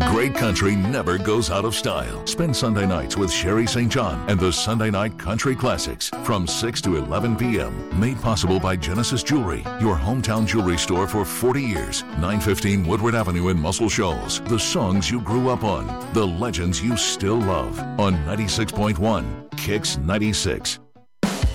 Great country never goes out of style. Spend Sunday nights with Sherry St. John and the Sunday Night Country Classics from 6 to 11 p.m. Made possible by Genesis Jewelry, your hometown jewelry store for 40 years. 915 Woodward Avenue in Muscle Shoals. The songs you grew up on. The legends you still love. On 96.1 Kicks 96.